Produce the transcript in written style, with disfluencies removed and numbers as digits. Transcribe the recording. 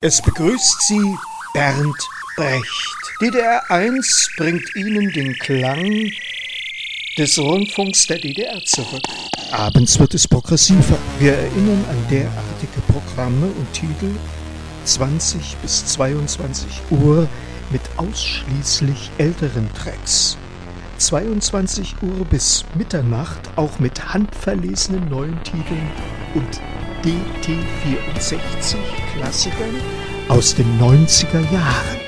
Es begrüßt Sie Bernd Brecht. DDR 1 bringt Ihnen den Klang des Rundfunks der DDR zurück. Abends wird es progressiver. Wir erinnern an derartige Programme und Titel 20 bis 22 Uhr mit ausschließlich älteren Tracks. 22 Uhr bis Mitternacht auch mit handverlesenen neuen Titeln und DT64 Klassikern aus den 90er Jahren.